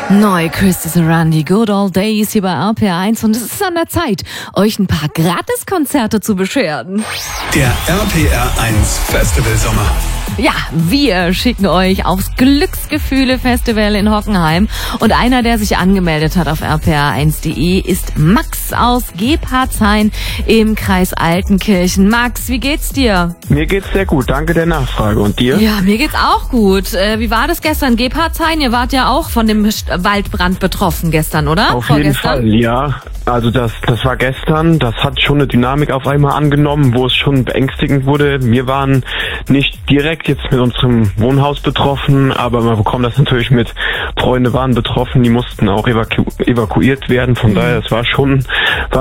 Neu Christus Run, die Good Old Days hier bei RPR1 und es ist an der Zeit, euch ein paar Gratiskonzerte zu bescheren. Der RPR1 Festival Sommer. Ja, wir schicken euch aufs Glücksgefühle-Festival in Hockenheim. Und einer, der sich angemeldet hat auf rpr1.de, ist Max aus Gebhardshain im Kreis Altenkirchen. Max, wie geht's dir? Mir geht's sehr gut, danke der Nachfrage. Und dir? Ja, mir geht's auch gut. Wie war das gestern? Gebhardshain, ihr wart ja auch von dem Waldbrand betroffen gestern, oder? Auf jeden Fall, ja. Also das war gestern, das hat schon eine Dynamik auf einmal angenommen, wo es schon beängstigend wurde. Wir waren nicht direkt jetzt mit unserem Wohnhaus betroffen, aber man bekommt das natürlich mit. Freunde waren betroffen, die mussten auch evakuiert werden. Von daher, es war